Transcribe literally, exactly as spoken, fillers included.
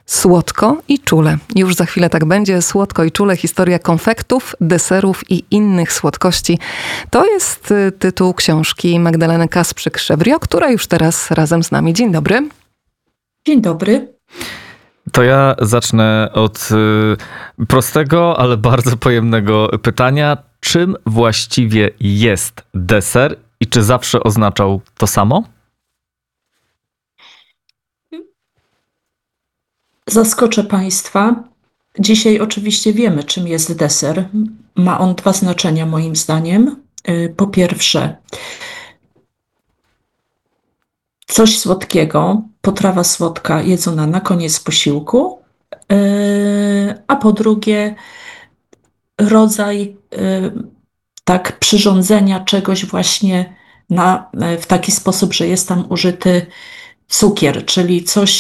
Słodko i czule. Już za chwilę tak będzie. Słodko i czule. Historia konfektów, deserów i innych słodkości. To jest tytuł książki Magdaleny Kasprzyk-Chevriot, która już teraz razem z nami. Dzień dobry. Dzień dobry. To ja zacznę od y, prostego, ale bardzo pojemnego pytania. Czym właściwie jest deser i czy zawsze oznaczał to samo? Zaskoczę Państwa. Dzisiaj oczywiście wiemy, czym jest deser. Ma on dwa znaczenia moim zdaniem. Po pierwsze, coś słodkiego, potrawa słodka jedzona na koniec posiłku, a po drugie rodzaj tak przyrządzenia czegoś właśnie na, w taki sposób, że jest tam użyty cukier, czyli coś